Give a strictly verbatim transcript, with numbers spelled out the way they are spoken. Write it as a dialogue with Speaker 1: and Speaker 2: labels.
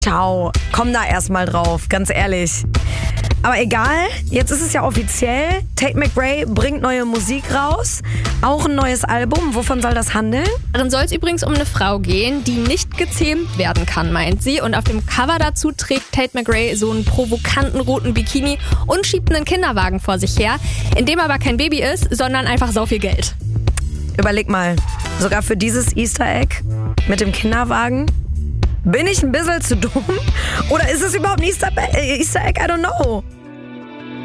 Speaker 1: Ciao, komm da erstmal drauf, ganz ehrlich. Aber egal, jetzt ist es ja offiziell. Tate McRae bringt neue Musik raus. Auch ein neues Album. Wovon soll das handeln?
Speaker 2: Darin soll es übrigens um eine Frau gehen, die nicht gezähmt werden kann, meint sie. Und auf dem Cover dazu trägt Tate McRae so einen provokanten roten Bikini und schiebt einen Kinderwagen vor sich her, in dem aber kein Baby ist, sondern einfach sau viel Geld.
Speaker 1: Überleg mal, sogar für dieses Easter Egg mit dem Kinderwagen? Bin ich ein bisschen zu dumm? Oder ist es überhaupt ein Easter, Easter Egg? I don't know.